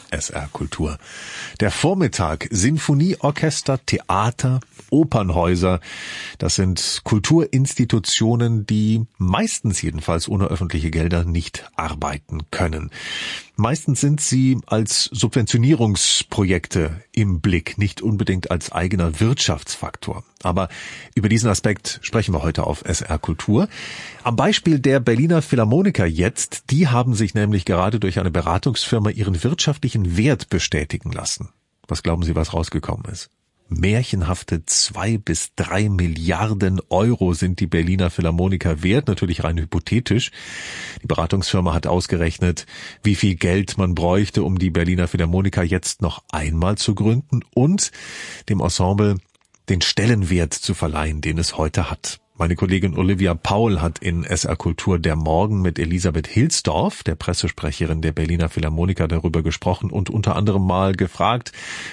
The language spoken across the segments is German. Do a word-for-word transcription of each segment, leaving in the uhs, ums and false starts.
S R Kultur. Der Vormittag, Sinfonieorchester, Theater, Opernhäuser, das sind Kulturinstitutionen, die meistens jedenfalls ohne öffentliche Gelder nicht arbeiten können. Meistens sind sie als Subventionierungsprojekte im Blick, nicht unbedingt als eigener Wirtschaftsfaktor. Aber über diesen Aspekt sprechen wir heute auf S R Kultur. Am Beispiel der Berliner Philharmoniker jetzt, die haben sich nämlich gerade durch eine Beratungsfirma ihren wirtschaftlichen Wert bestätigen lassen. Was glauben Sie, was rausgekommen ist? Märchenhafte zwei bis drei Milliarden Euro sind die Berliner Philharmoniker wert, natürlich rein hypothetisch. Die Beratungsfirma hat ausgerechnet, wie viel Geld man bräuchte, um die Berliner Philharmoniker jetzt noch einmal zu gründen und dem Ensemble den Stellenwert zu verleihen, den es heute hat. Meine Kollegin Olivia Paul hat in S R Kultur der Morgen mit Elisabeth Hilsdorf, der Pressesprecherin der Berliner Philharmoniker, darüber gesprochen und unter anderem mal gefragt,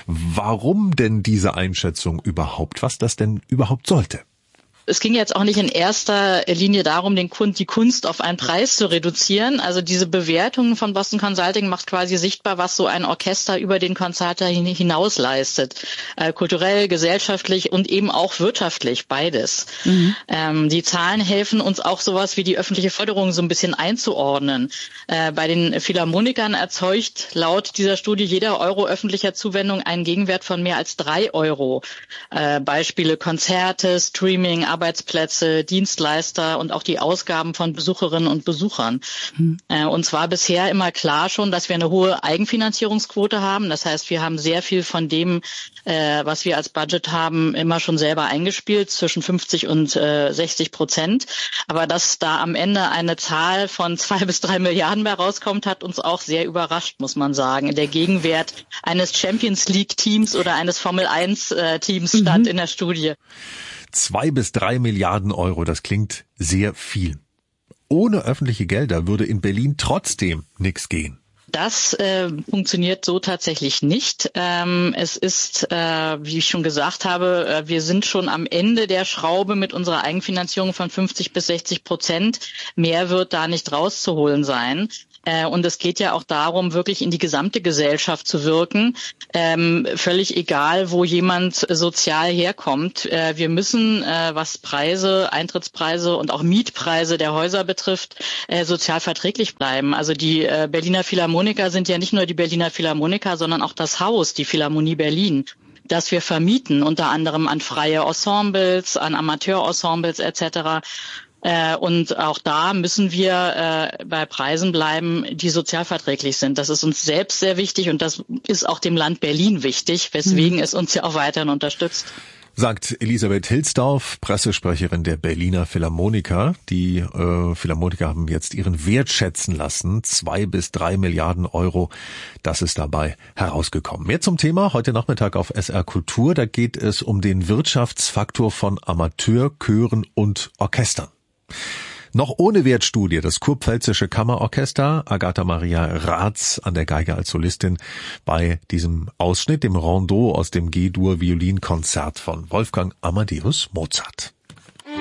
warum denn diese Einschätzung überhaupt, was das denn überhaupt sollte. Es ging jetzt auch nicht in erster Linie darum, den Kun- die Kunst auf einen Preis zu reduzieren. Also diese Bewertung von Boston Consulting macht quasi sichtbar, was so ein Orchester über den Konzerter hinaus leistet. Äh, kulturell, gesellschaftlich und eben auch wirtschaftlich, beides. Mhm. Ähm, die Zahlen helfen uns auch sowas wie die öffentliche Förderung so ein bisschen einzuordnen. Äh, bei den Philharmonikern erzeugt laut dieser Studie jeder Euro öffentlicher Zuwendung einen Gegenwert von mehr als drei Euro. Äh, Beispiele Konzerte, Streaming, Arbeitsplätze, Dienstleister und auch die Ausgaben von Besucherinnen und Besuchern. Hm. Äh, uns war bisher immer klar schon, dass wir eine hohe Eigenfinanzierungsquote haben. Das heißt, wir haben sehr viel von dem, äh, was wir als Budget haben, immer schon selber eingespielt, zwischen fünfzig und äh, sechzig Prozent. Aber dass da am Ende eine Zahl von zwei bis drei Milliarden mehr rauskommt, hat uns auch sehr überrascht, muss man sagen. Der Gegenwert eines Champions League Teams oder eines Formel eins äh, Teams stand mhm. in der Studie. Zwei bis drei Milliarden Euro, das klingt sehr viel. Ohne öffentliche Gelder würde in Berlin trotzdem nichts gehen. Das äh, funktioniert so tatsächlich nicht. Ähm, es ist, äh, wie ich schon gesagt habe, äh, wir sind schon am Ende der Schraube mit unserer Eigenfinanzierung von fünfzig bis sechzig Prozent. Mehr wird da nicht rauszuholen sein. Äh, und es geht ja auch darum, wirklich in die gesamte Gesellschaft zu wirken. Ähm, völlig egal, wo jemand sozial herkommt. Äh, wir müssen, äh, was Preise, Eintrittspreise und auch Mietpreise der Häuser betrifft, äh, sozial verträglich bleiben. Also die äh, Berliner Philharmoniker sind ja nicht nur die Berliner Philharmoniker, sondern auch das Haus, die Philharmonie Berlin, das wir vermieten, unter anderem an freie Ensembles, an Amateurensembles et cetera. Äh, und auch da müssen wir äh, bei Preisen bleiben, die sozialverträglich sind. Das ist uns selbst sehr wichtig und das ist auch dem Land Berlin wichtig, weswegen mhm. es uns ja auch weiterhin unterstützt. Sagt Elisabeth Hilsdorf, Pressesprecherin der Berliner Philharmoniker. Die äh, Philharmoniker haben jetzt ihren Wert schätzen lassen. Zwei bis drei Milliarden Euro, das ist dabei herausgekommen. Mehr zum Thema heute Nachmittag auf S R Kultur. Da geht es um den Wirtschaftsfaktor von Amateurchören und Orchestern. Noch ohne Wertstudie das Kurpfälzische Kammerorchester, Agatha Maria Raths an der Geige als Solistin bei diesem Ausschnitt, dem Rondeau aus dem G-Dur-Violinkonzert von Wolfgang Amadeus Mozart.